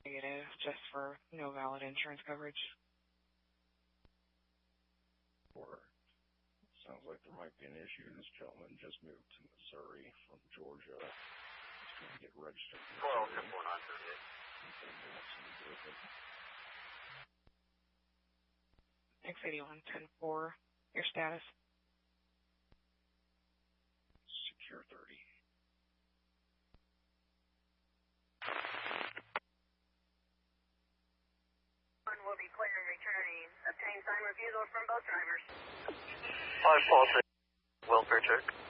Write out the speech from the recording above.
negative, just for no valid insurance coverage. Or sounds like there might be an issue. This gentleman just moved to Missouri from Georgia. He's trying to get registered. 12-4938. X81 10-4. Your status? Secure 30. Will be clear and returning. Obtain sign refusal from both drivers. 546. Welfare check.